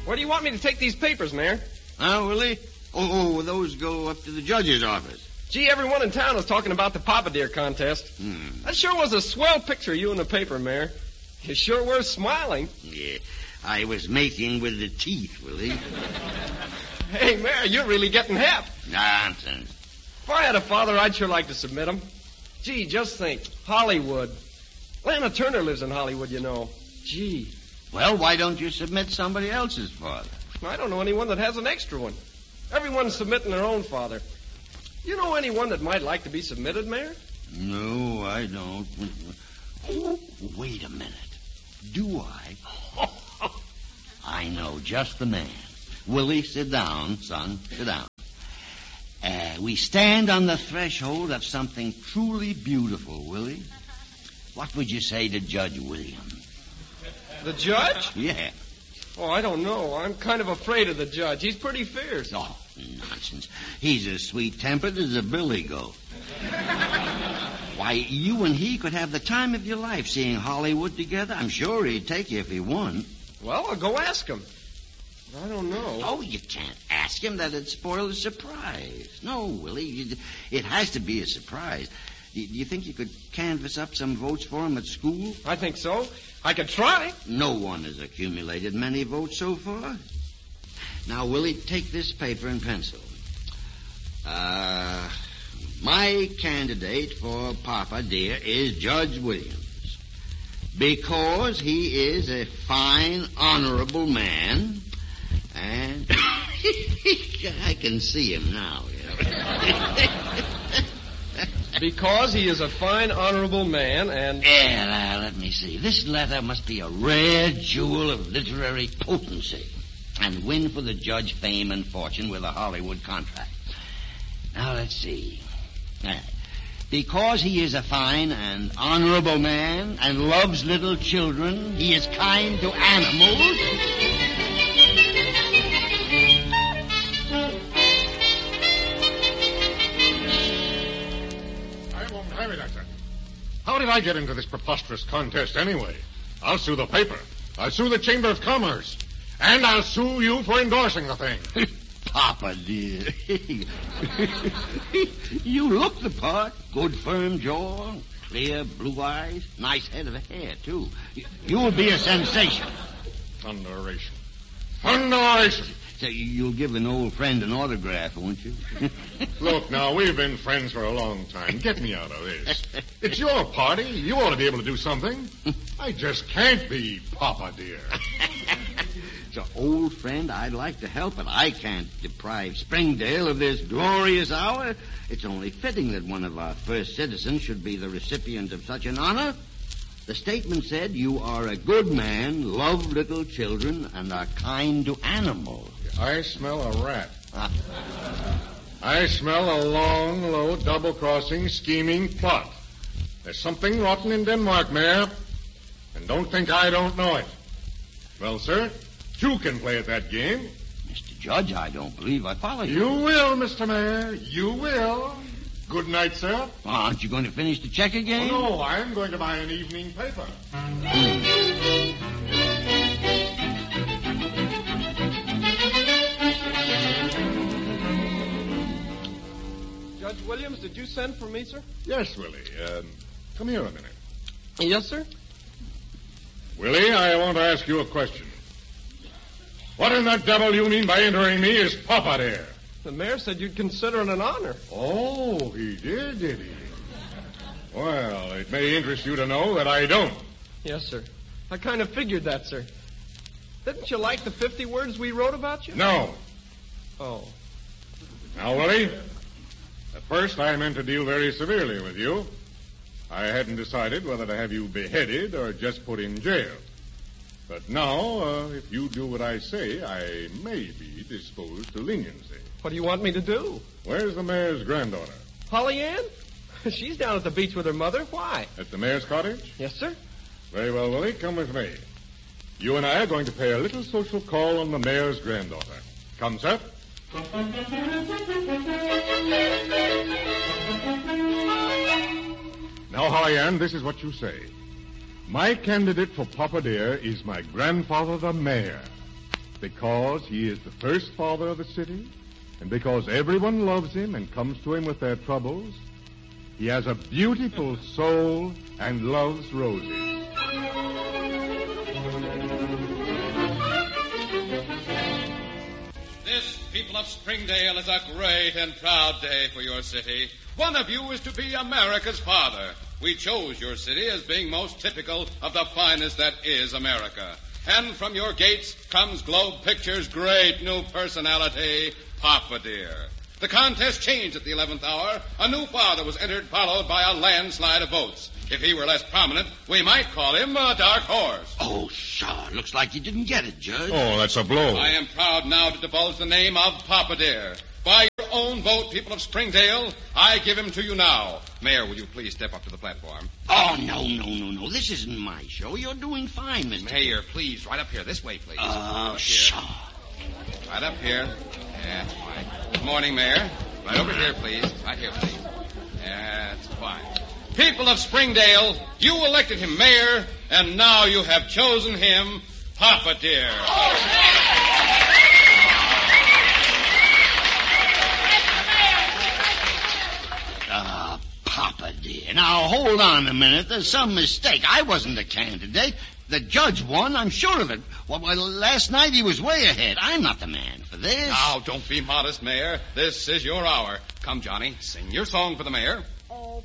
Where do you want me to take these papers, Mayor? Willie? Oh, those go up to the judge's office. Gee, everyone in town was talking about the Papa Deer contest. That sure was a swell picture of you in the paper, Mayor. You sure were smiling. Yeah, I was making with the teeth, Willie. Hey, Mayor, you're really getting hep. Nonsense. If I had a father, I'd sure like to submit him. Gee, just think. Hollywood. Lana Turner lives in Hollywood, you know. Gee. Well, why don't you submit somebody else's father? I don't know anyone that has an extra one. Everyone's submitting their own father. You know anyone that might like to be submitted, Mayor? No, I don't. Oh, wait a minute. Do I? I know just the man. Willie, sit down, son. Sit down. We stand on the threshold of something truly beautiful, Willie. What would you say to Judge Williams? The judge? Yeah. Oh, I don't know. I'm kind of afraid of the judge. He's pretty fierce. Oh, nonsense. He's as sweet-tempered as a billy goat. Why, you and he could have the time of your life seeing Hollywood together. I'm sure he'd take you if he won. Well, I'll go ask him. I don't know. Oh, you can't ask him. That'd spoil the surprise. No, Willie, it has to be a surprise. Do you think you could canvass up some votes for him at school? I think so. I could try. No one has accumulated many votes so far. Now, Willie, take this paper and pencil. My candidate for Papa Deer is Judge Williams. Because he is a fine, honorable man. And I can see him now. You know. Because he is a fine, honorable man and... Yeah, now, let me see. This letter must be a rare jewel of literary potency and win for the judge fame and fortune with a Hollywood contract. Now, let's see. Because he is a fine and honorable man and loves little children, he is kind to animals... How did I get into this preposterous contest anyway? I'll sue the paper. I'll sue the Chamber of Commerce. And I'll sue you for endorsing the thing. Papa, dear. You look the part. Good firm jaw, clear blue eyes, nice head of hair, too. You will be a sensation. Thunderation. Thunderation! So you'll give an old friend an autograph, won't you? Look, now, we've been friends for a long time. Get me out of this. It's your party. You ought to be able to do something. I just can't be Papa Deer. So, old friend, I'd like to help, but I can't deprive Springdale of this glorious hour. It's only fitting that one of our first citizens should be the recipient of such an honor. The statement said you are a good man, love little children, and are kind to animals. I smell a rat. I smell a long, low, double-crossing, scheming plot. There's something rotten in Denmark, Mayor. And don't think I don't know it. Well, sir, you can play at that game. Mr. Judge, I don't believe I follow you. You will, Mr. Mayor. You will. Good night, sir. Well, aren't you going to finish the checker game? Oh, no, I'm going to buy an evening paper. Judge Williams, did you send for me, sir? Yes, Willie. Come here a minute. Yes, sir? Willie, I want to ask you a question. What in the devil you mean by entering me as Papa Deer? The mayor said you'd consider it an honor. Oh, he did he? Well, it may interest you to know that I don't. Yes, sir. I kind of figured that, sir. Didn't you like the 50 words we wrote about you? No. Oh. Now, Willie, at first I meant to deal very severely with you. I hadn't decided whether to have you beheaded or just put in jail. But now, if you do what I say, I may be disposed to leniency. What do you want me to do? Where's the mayor's granddaughter? Polly Ann? She's down at the beach with her mother. Why? At the mayor's cottage? Yes, sir. Very well, Willie, come with me. You and I are going to pay a little social call on the mayor's granddaughter. Come, sir. Now, Holly Ann, this is what you say. My candidate for Papa Deer is my grandfather, the mayor. because he is the first father of the city, and because everyone loves him and comes to him with their troubles, he has a beautiful soul and loves roses. This, people of Springdale, is a great and proud day for your city. One of you is to be America's father. We chose your city as being most typical of the finest that is America. And from your gates comes Globe Pictures' great new personality, Papa Dear. The contest changed at the 11th hour. A new father was entered, followed by a landslide of votes. If he were less prominent, we might call him a dark horse. Oh, pshaw. Looks like you didn't get it, Judge. Oh, that's a blow. I am proud now to divulge the name of Papa Dear. By your own vote, people of Springdale, I give him to you now. Mayor, will you please step up to the platform? Oh, no. This isn't my show. You're doing fine, Mr. Mayor, please, right up here. This way, please. Oh, pshaw. Right up here. That's fine. Good morning, Mayor. Right over here, please. Right here, please. That's fine. People of Springdale, you elected him mayor, and now you have chosen him Papa Dear. Papa Dear. Now, hold on a minute. There's some mistake. I wasn't a candidate. The judge won, I'm sure of it. Well, last night he was way ahead. I'm not the man for this. Now, don't be modest, Mayor. This is your hour. Come, Johnny, sing your song for the mayor.